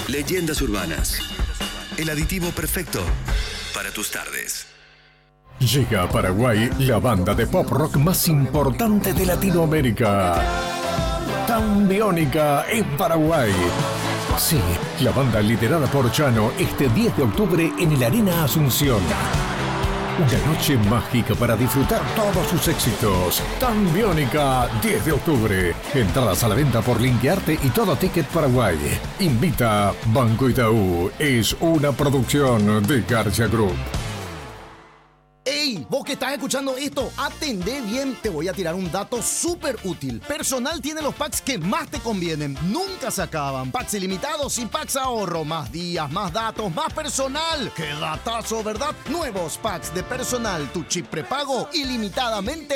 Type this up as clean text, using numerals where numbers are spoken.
Leyendas urbanas. El aditivo perfecto para tus tardes. Llega a Paraguay la banda de pop rock más importante de Latinoamérica. Tambiónica en Paraguay. Sí, la banda liderada por Chano este 10 de octubre en el Arena Asunción. Una noche mágica para disfrutar todos sus éxitos. Tambiónica, 10 de octubre. Entradas a la venta por Linkearte y Todo Ticket Paraguay. Invita Banco Itaú. Es una producción de García Group. ¡Ey! Vos que estás escuchando esto, atendé bien. Te voy a tirar un dato súper útil. Personal tiene los packs que más te convienen. Nunca se acaban. Packs ilimitados y packs ahorro. Más días, más datos, más personal. ¡Qué datazo!, ¿verdad? Nuevos packs de Personal. Tu chip prepago ilimitadamente